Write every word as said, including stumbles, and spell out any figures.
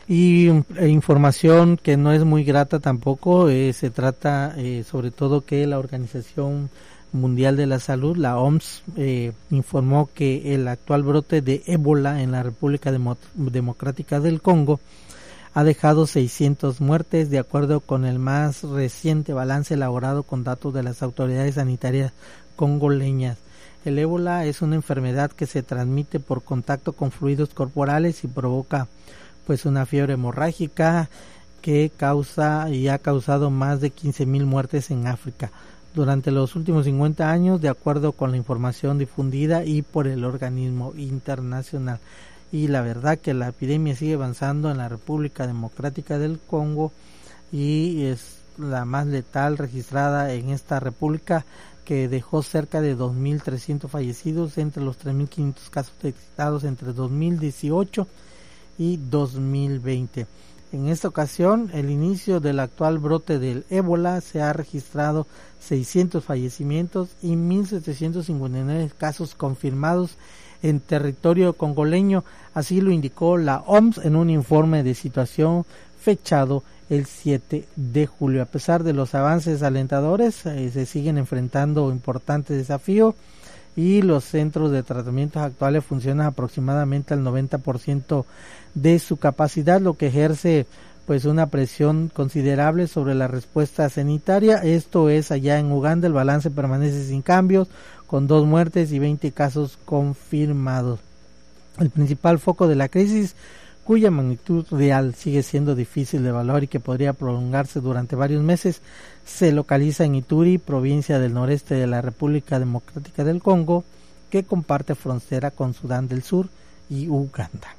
Y eh, información que no es muy grata tampoco, eh, se trata eh, sobre todo que la Organización Mundial de la Salud, la O M S, eh, informó que el actual brote de ébola en la República Demo- Democrática del Congo ha dejado seiscientas muertes, de acuerdo con el más reciente balance elaborado con datos de las autoridades sanitarias congoleñas. El ébola es una enfermedad que se transmite por contacto con fluidos corporales y provoca pues una fiebre hemorrágica que causa y ha causado más de quince mil muertes en África durante los últimos cincuenta años, de acuerdo con la información difundida y por el organismo internacional. Y la verdad que la epidemia sigue avanzando en la República Democrática del Congo y es la más letal registrada en esta república, que dejó cerca de dos mil trescientos fallecidos entre los tres mil quinientos casos detectados entre dos mil dieciocho y dos mil veinte. En esta ocasión, el inicio del actual brote del ébola, se ha registrado seiscientos fallecimientos y mil setecientos cincuenta y nueve casos confirmados en territorio congoleño, así lo indicó la O M S en un informe de situación fechado el siete de julio. A pesar de los avances alentadores, eh, se siguen enfrentando importantes desafíos y los centros de tratamientos actuales funcionan aproximadamente al noventa por ciento de su capacidad, lo que ejerce pues una presión considerable sobre la respuesta sanitaria. Esto es allá en Uganda, el balance permanece sin cambios, con dos muertes y veinte casos confirmados. El principal foco de la crisis, cuya magnitud real sigue siendo difícil de evaluar y que podría prolongarse durante varios meses, se localiza en Ituri, provincia del noreste de la República Democrática del Congo, que comparte frontera con Sudán del Sur y Uganda.